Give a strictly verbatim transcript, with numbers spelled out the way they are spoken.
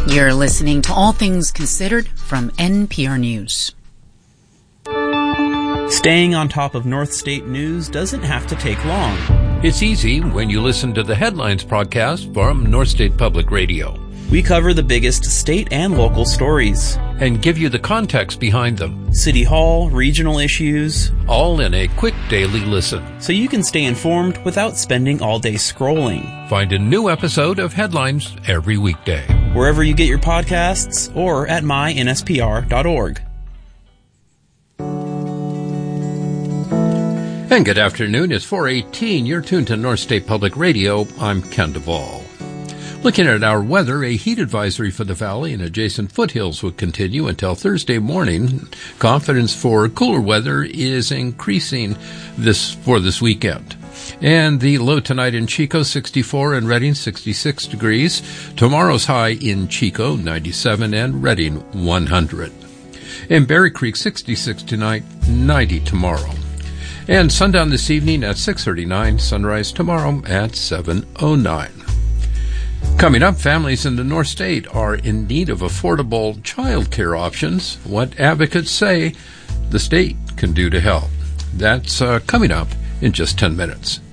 You're listening to All Things Considered from N P R News. Staying on top of North State news doesn't have to take long. It's easy when you listen to the Headlines podcast from North State Public Radio. We cover the biggest state and local stories and give you the context behind them. City Hall, regional issues, all in a quick daily listen. So you can stay informed without spending all day scrolling. Find a new episode of Headlines every weekday, wherever you get your podcasts or at my N S P R dot org. And good afternoon. It's four eighteen. You're tuned to North State Public Radio. I'm Ken Duvall. Looking at our weather, a heat advisory for the valley and adjacent foothills will continue until Thursday morning. Confidence for cooler weather is increasing this for this weekend. And the low tonight in Chico, sixty-four, and Redding, sixty-six degrees. Tomorrow's high in Chico, ninety-seven, and Redding, one hundred. In Berry Creek, sixty-six tonight, ninety tomorrow. And sundown this evening at six thirty-nine, sunrise tomorrow at seven oh nine. Coming up, families in the North State are in need of affordable child care options. What advocates say the state can do to help. That's uh, coming up in just ten minutes.